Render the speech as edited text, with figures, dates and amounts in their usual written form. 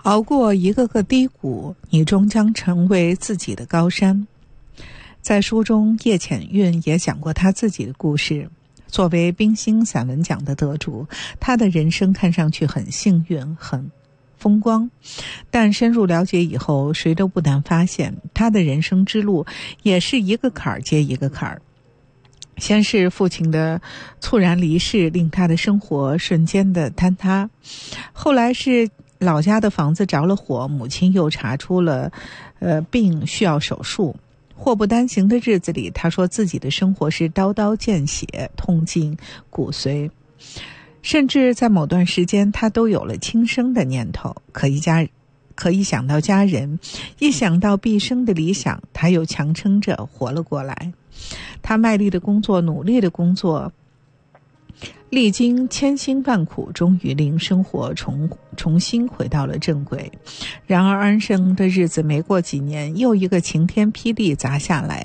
熬过一个个低谷，你终将成为自己的高山。在书中，叶浅韵也讲过他自己的故事。作为冰心散文奖的得主，他的人生看上去很幸运，很风光，但深入了解以后，谁都不难发现，他的人生之路也是一个坎儿接一个坎儿。先是父亲的猝然离世，令他的生活瞬间的坍塌，后来是老家的房子着了火，母亲又查出了病需要手术。祸不单行的日子里，他说自己的生活是刀刀见血，痛尽骨髓，甚至在某段时间他都有了轻生的念头。可一想到家人，一想到毕生的理想，他又强撑着活了过来。他卖力的工作，努力的工作，历经千辛万苦，终于令生活重新回到了正轨。然而安生的日子没过几年，又一个晴天霹雳砸下来，